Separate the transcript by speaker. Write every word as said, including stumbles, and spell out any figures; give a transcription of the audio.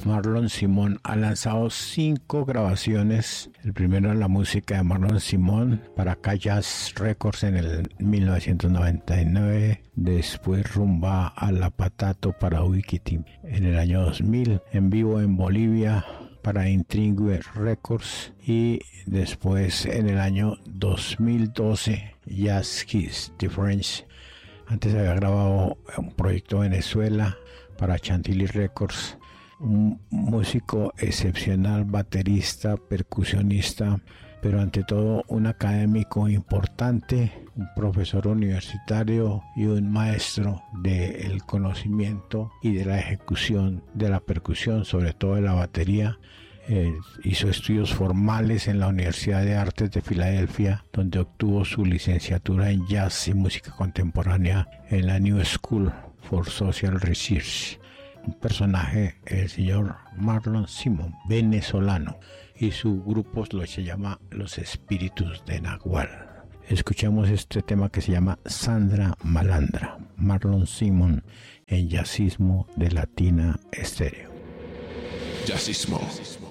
Speaker 1: Marlon Simón ha lanzado cinco grabaciones. El primero es la música de Marlon Simón para Callas Records en el mil novecientos noventa y nueve. Después Rumba a la Patato para Wikiti en el año dos mil. En vivo en Bolivia para Intrigue Records. Y después en el año dos mil doce Jazz Kiss The French. Antes había grabado un proyecto en Venezuela para Chantilly Records. Un músico excepcional, baterista, percusionista, pero ante todo un académico importante, un profesor universitario y un maestro del conocimiento y de la ejecución de la percusión, sobre todo de la batería. Eh, hizo estudios formales en la Universidad de Artes de Filadelfia, donde obtuvo su licenciatura en jazz y música contemporánea en la New School for Social Research. Un personaje, el señor Marlon Simón, venezolano, y su grupo lo se llama Los Espíritus de Nagual. Escuchamos este tema que se llama Sandra Malandra, Marlon Simón en Jazzismo de Latina Estéreo.
Speaker 2: Jazzismo.